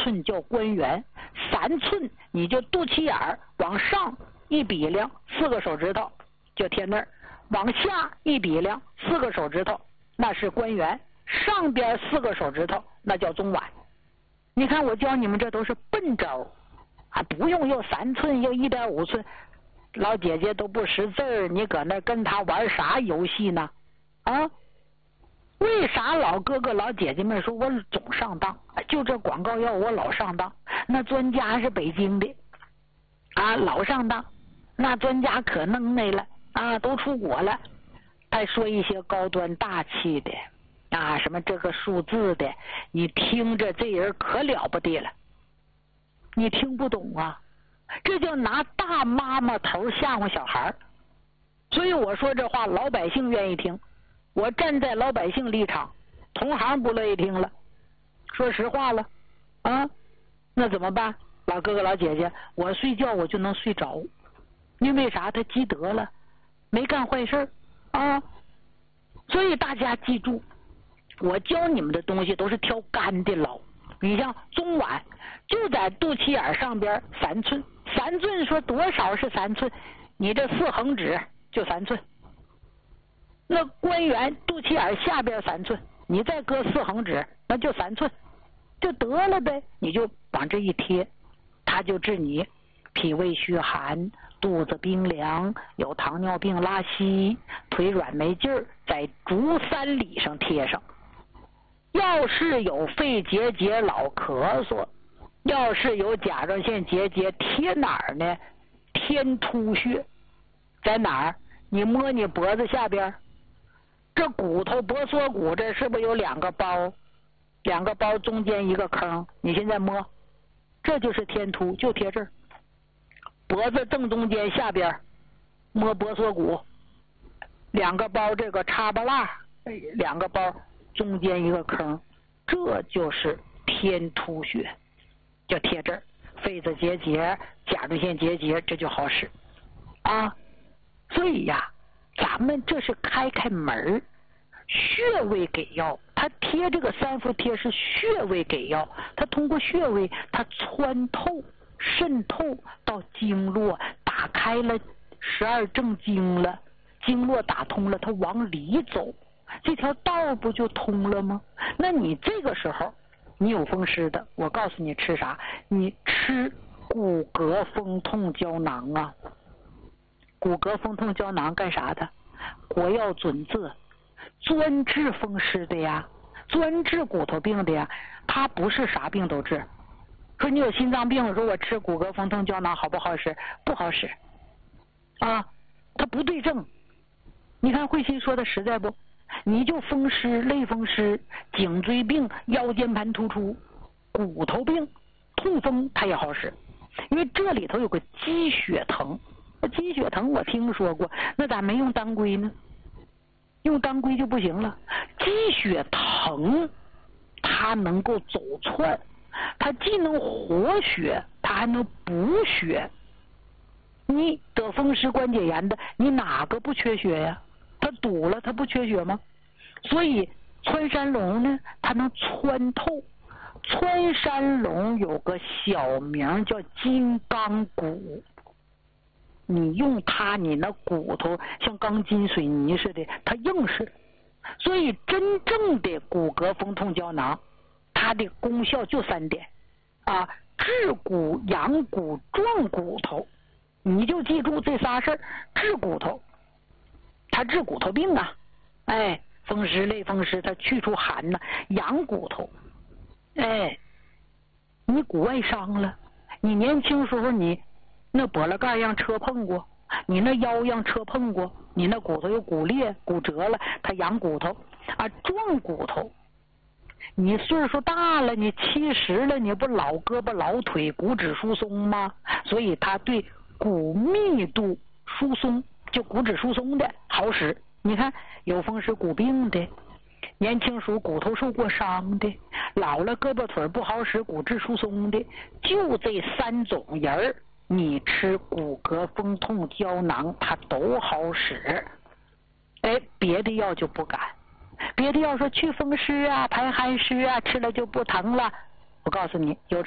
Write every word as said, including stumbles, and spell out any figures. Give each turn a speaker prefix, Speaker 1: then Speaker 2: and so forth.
Speaker 1: 寸叫关元，三寸你就肚脐眼儿往上一比量，四个手指头就贴那儿，往下一比量，四个手指头那是关元，上边四个手指头那叫中脘。你看我教你们这都是笨招啊，不用又三寸又一点五寸，老姐姐都不识字儿，你搁那跟他玩啥游戏呢？啊？为啥老哥哥老姐姐们说我总上当？就这广告药我老上当，那专家是北京的啊，老上当，那专家可能耐了啊，都出国了，还说一些高端大气的啊，什么这个数字的，你听着这人可了不得了，你听不懂啊，这叫拿大妈妈头吓唬小孩。所以我说这话老百姓愿意听，我站在老百姓立场，同行不乐意听了，说实话了啊，那怎么办？老哥哥老姐姐，我睡觉我就能睡着，因为啥？他积德了，没干坏事啊。所以大家记住，我教你们的东西都是挑干的捞。你像中脘就在肚脐眼上边三寸，三寸说多少是三寸？你这四横指就三寸。那关元肚脐眼下边三寸，你再搁四横指，那就三寸，就得了呗。你就往这一贴，它就治你脾胃虚寒、肚子冰凉、有糖尿病拉稀、腿软没劲儿，在足三里上贴上。要是有肺结节、老咳嗽，要是有甲状腺结节，贴哪儿呢？天突穴在哪儿？你摸你脖子下边。这骨头脖锁骨这是不是有两个包？两个包中间一个坑，你现在摸，这就是天突，就贴这儿。脖子正中间下边摸脖锁骨，两个包这个插巴蜡，两个包中间一个坑，这就是天突穴，就贴这儿。肺子结节、甲状腺结节这就好使啊。所以呀，咱们这是开开门，穴位给药，它贴这个三伏贴是穴位给药，它通过穴位它穿透渗透到经络，打开了十二正经了，经络打通了，它往里走，这条道不就通了吗？那你这个时候你有风湿的，我告诉你吃啥，你吃骨骼风痛胶囊啊。骨骼风痛胶囊干啥的？国药准字，专治风湿的呀，专治骨头病的呀，它不是啥病都治。说你有心脏病，说我吃骨骼风痛胶囊好不好使？不好使啊，它不对症。你看慧心说的实在不？你就风湿、类风湿、颈椎病、腰间盘突出、骨头病、痛风，它也好使，因为这里头有个积血藤。积血藤我听说过，那咋没用当归呢？用当归就不行了。积血藤它能够走窜，它既能活血，它还能补血。你得风湿关节炎的，你哪个不缺血呀？它堵了，它不缺血吗？所以穿山龙呢，它能穿透。穿山龙有个小名叫金刚骨，你用它，你那骨头像钢筋水泥似的，它硬实。所以真正的骨骼风痛胶囊，它的功效就三点啊：治骨、养骨、壮骨头。你就记住这仨事儿。治骨头，它治骨头病啊，哎，风湿、类风湿，它去除寒呐、啊。养骨头，哎，你骨外伤了，你年轻时候你那脖子盖让车碰过，你那腰让车碰过，你那骨头有骨裂、骨折了，它养骨头啊，壮骨头。你岁数大了，你七十了，你不老胳膊老腿，骨质疏松吗？所以它对骨密度疏松，就骨质疏松的好使。你看有风湿骨病的，年轻时候骨头受过伤的，老了胳膊腿不好使，骨质疏松的，就这三种人你吃骨骼风痛胶囊它都好使。哎，别的药就不敢，别的药说去风湿啊、排寒湿啊，吃了就不疼了。我告诉你，有